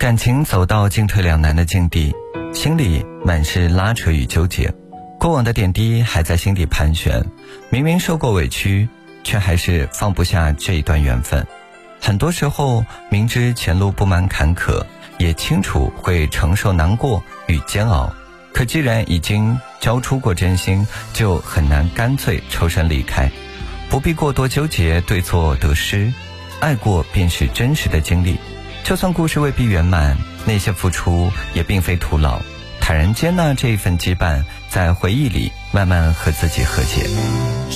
感情走到进退两难的境地，心里满是拉扯与纠结，过往的点滴还在心底盘旋，明明受过委屈，却还是放不下这一段缘分。很多时候明知前路布满坎坷，也清楚会承受难过与煎熬，可既然已经交出过真心，就很难干脆抽身离开。不必过多纠结对错得失，爱过便是真实的经历。就算故事未必圆满，那些付出也并非徒劳，坦然接纳这一份羁绊，在回忆里慢慢和自己和解。